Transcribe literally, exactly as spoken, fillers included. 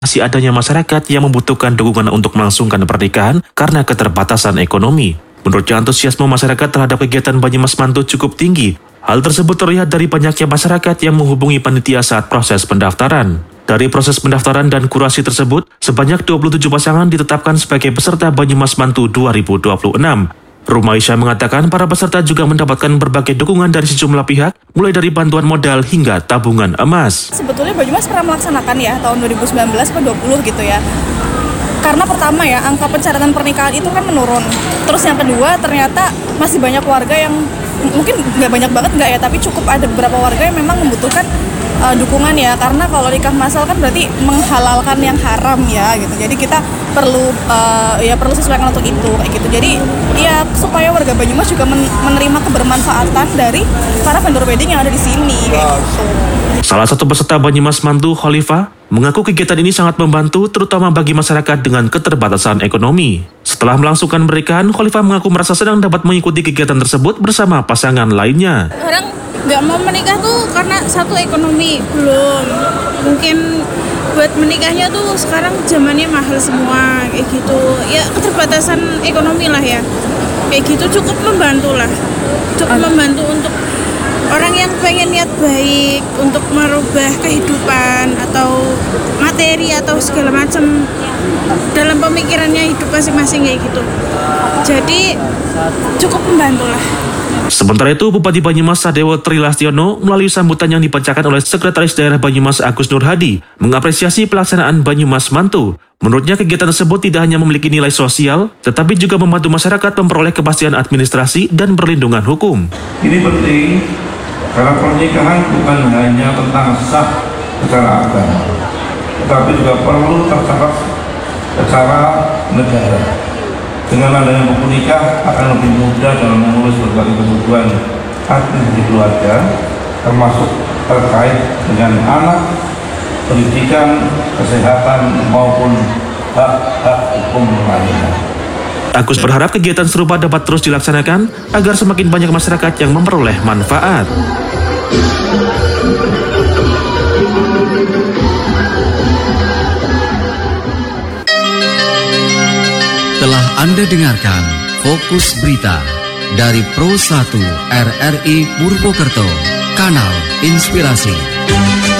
masih adanya masyarakat yang membutuhkan dukungan untuk melangsungkan pernikahan karena keterbatasan ekonomi. Menurutnya, antusiasme masyarakat terhadap kegiatan Banyumas Mantu cukup tinggi. Hal tersebut terlihat dari banyaknya masyarakat yang menghubungi panitia saat proses pendaftaran. Dari proses pendaftaran dan kurasi tersebut, sebanyak dua puluh tujuh pasangan ditetapkan sebagai peserta Banyumas Mantu dua ribu dua puluh enam. Rumaisyah mengatakan para peserta juga mendapatkan berbagai dukungan dari sejumlah pihak, mulai dari bantuan modal hingga tabungan emas. Sebetulnya Banyumas pernah melaksanakan ya tahun dua ribu sembilan belas atau dua puluh gitu ya. Karena pertama ya, angka pencatatan pernikahan itu kan menurun. Terus yang kedua, ternyata masih banyak warga yang mungkin nggak banyak banget nggak ya, tapi cukup ada beberapa warga yang memang membutuhkan uh, dukungan ya. Karena kalau nikah massal kan berarti menghalalkan yang haram ya gitu. Jadi kita perlu uh, ya perlu sesuaikan untuk itu kayak gitu. Jadi ya supaya warga Banyumas juga men- menerima kebermanfaatan dari para vendor wedding yang ada di sini kayak gitu. Salah satu peserta Banyumas Mantu, Khalifah, mengaku kegiatan ini sangat membantu terutama bagi masyarakat dengan keterbatasan ekonomi. Setelah melangsungkan pernikahan, Khalifah mengaku merasa senang dapat mengikuti kegiatan tersebut bersama pasangan lainnya. Orang nggak mau menikah tuh karena satu ekonomi belum, mungkin buat menikahnya tuh sekarang zamannya mahal semua kayak gitu. Ya keterbatasan ekonomi lah ya, kayak gitu cukup membantu lah, cukup membantu untuk orang yang pengen niat baik untuk merubah kehidupan atau materi atau segala macam dalam pemikirannya hidup masing-masing kayak gitu. Jadi cukup membantu lah. Sementara itu, Bupati Banyumas Sadewo Trilastiono melalui sambutan yang dibacakan oleh Sekretaris Daerah Banyumas Agus Nur Hadi mengapresiasi pelaksanaan Banyumas Mantu. Menurutnya, kegiatan tersebut tidak hanya memiliki nilai sosial, tetapi juga membantu masyarakat memperoleh kepastian administrasi dan perlindungan hukum. Ini penting karena pernikahan bukan hanya tentang sah secara agama, tetapi juga perlu tercatat secara negara. Dengan adanya buku nikah akan lebih mudah dalam mengurus berbagai kebutuhan administrasi keluarga, termasuk terkait dengan anak, pendidikan, kesehatan maupun hak-hak hukum lainnya. Agus berharap kegiatan serupa dapat terus dilaksanakan agar semakin banyak masyarakat yang memperoleh manfaat. Telah Anda dengarkan Fokus Berita dari Pro satu R R I Purwokerto, Kanal Inspirasi.